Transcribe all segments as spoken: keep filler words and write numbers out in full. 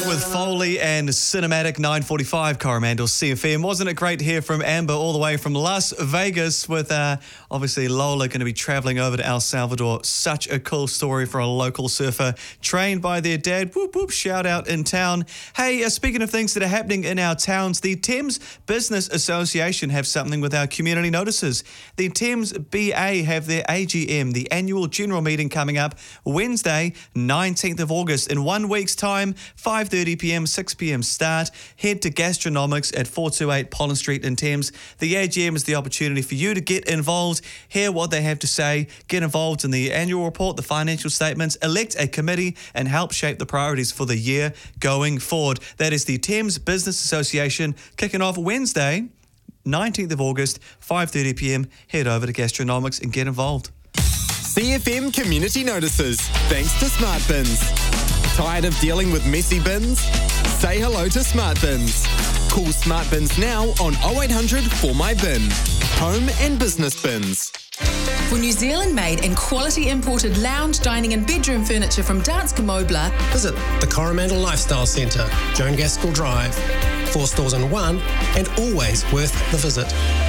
With Foley and Cinematic nine forty-five, Coromandel C F M. Wasn't it great to hear from Amber all the way from Las Vegas with uh, obviously Lola going to be travelling over to El Salvador. Such a cool story for a local surfer trained by their dad. Whoop, whoop, shout out in town. Hey, uh, speaking of things that are happening in our towns, the Thames Business Association have something with our community notices. The Thames B A have their A G M, the annual general meeting, coming up Wednesday, nineteenth of August. In one week's time, five thirty p m, six p m start. Head to Gastronomics at four twenty-eight Pollen Street in Thames. The A G M is the opportunity for you to get involved, hear what they have to say, get involved in the annual report, the financial statements, elect a committee, and help shape the priorities for the year going forward. That is the Thames Business Association kicking off Wednesday, nineteenth of August, five thirty p m. Head over to Gastronomics and get involved. C F M Community Notices, thanks to Smart Bins. Tired of dealing with messy bins? Say hello to Smart Bins. Call Smart Bins now on oh eight hundred four my bin. Home and business bins. For New Zealand-made and quality imported lounge, dining and bedroom furniture from Danske Mobler, visit the Coromandel Lifestyle Centre, Joan Gaskell Drive. Four stores in one and always worth the visit.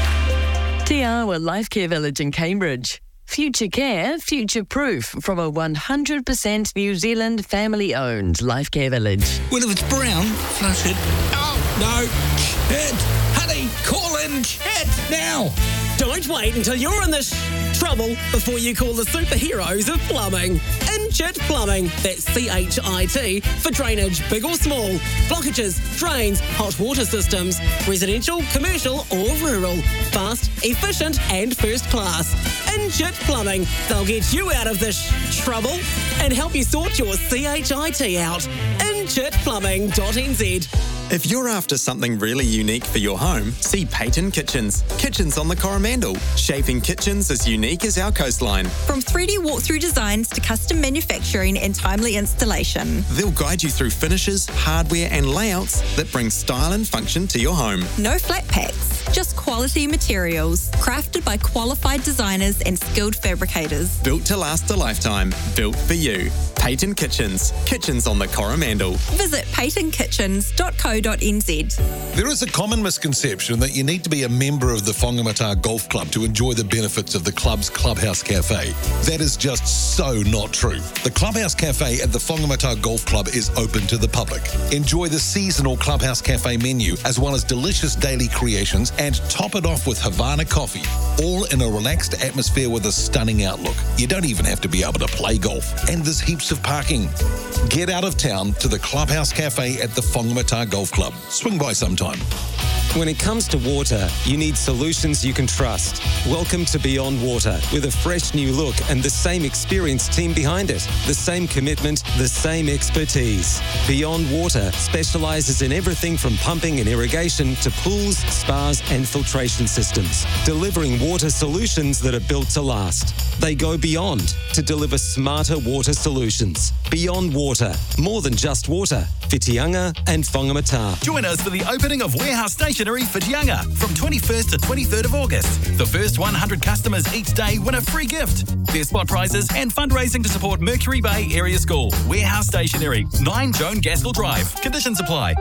Te Awa Life Care Village in Cambridge. Future care, future proof from a one hundred percent New Zealand family-owned life care village. Well, if it's brown, flush it. Oh, no. Chet! Honey, call in Chet now! Don't wait until you're in this trouble before you call the superheroes of plumbing. Inchit Plumbing, that's C H I T, for drainage, big or small, blockages, drains, hot water systems, residential, commercial or rural, fast, efficient and first class. Inchit Plumbing, they'll get you out of this trouble and help you sort your C H I T out. inchit plumbing dot n z. If you're after something really unique for your home, see Peyton Kitchens. Kitchens on the Coromandel. Shaping kitchens as unique as our coastline. From three D walkthrough designs to custom manufacturing and timely installation. They'll guide you through finishes, hardware and layouts that bring style and function to your home. No flat packs, just quality materials. Crafted by qualified designers and skilled fabricators. Built to last a lifetime. Built for you. Peyton Kitchens. Kitchens on the Coromandel. Visit peyton kitchens dot co dot n z. There is a common misconception that you need to be a member of the Whangamata Golf Club to enjoy the benefits of the club's Clubhouse Cafe. That is just so not true. The Clubhouse Cafe at the Whangamata Golf Club is open to the public. Enjoy the seasonal Clubhouse Cafe menu as well as delicious daily creations and top it off with Havana coffee, all in a relaxed atmosphere with a stunning outlook. You don't even have to be able to play golf, and there's heaps of parking. Get out of town to the Clubhouse Cafe at the Whangamata Golf Club. Swing by sometime. When it comes to water, you need solutions you can trust. Welcome to Beyond Water, with a fresh new look and the same experienced team behind it. The same commitment, the same expertise. Beyond Water specialises in everything from pumping and irrigation to pools, spas and filtration systems, delivering water solutions that are built to last. They go beyond to deliver smarter water solutions. Beyond Water, more than just water. Whitianga and Whangamata. Join us for the opening of Warehouse Stationery Whitianga from twenty-first to twenty-third of August. The first one hundred customers each day win a free gift. There's spot prizes and fundraising to support Mercury Bay Area School. Warehouse Stationery, nine Joan Gaskell Drive. Conditions apply.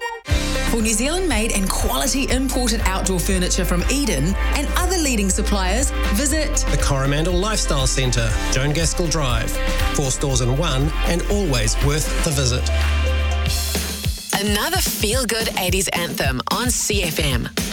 For New Zealand-made and quality imported outdoor furniture from Eden and other leading suppliers, visit the Coromandel Lifestyle Centre, Joan Gaskell Drive. Four stores in one and always worth the visit. Another feel-good eighties anthem on C F M.